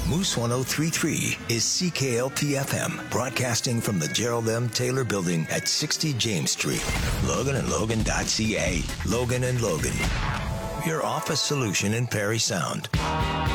Moose 1033 is CKLP-FM, broadcasting from the Gerald M. Taylor Building at 60 James Street. Logan and Logan.ca. Logan and Logan, your office solution in Perry Sound.